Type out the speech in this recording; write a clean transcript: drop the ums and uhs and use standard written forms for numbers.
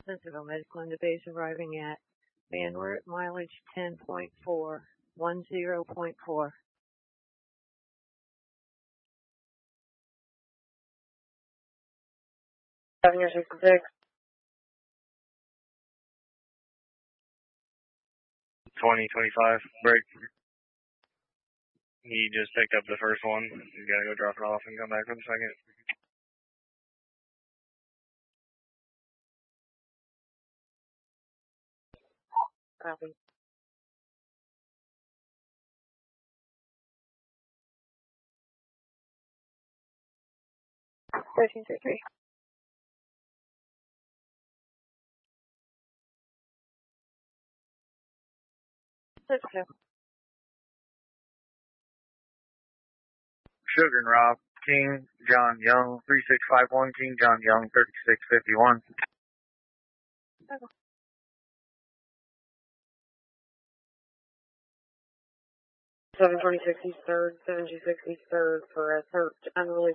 Centerville Medical and the base arriving at Van Wert, mileage 10.4, 10.4. Avenue 66. 2025, break. He just picked up the first one. He's got to go drop it off and come back for the second. Copy. $13.33. Sugar and Rob, King, John Young, 3651, King, John Young, 3651. Okay. 726 East 3rd, 726 East 3rd for a search unreleased.